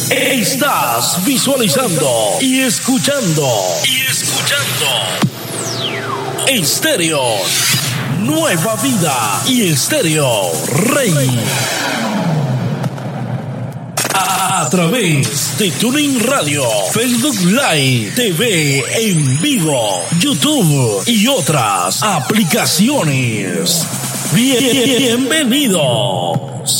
Estás visualizando y escuchando Estéreo Nueva Vida y Estéreo Rey. A través de TuneIn Radio, Facebook Live, TV en vivo, YouTube y otras aplicaciones. Bienvenidos.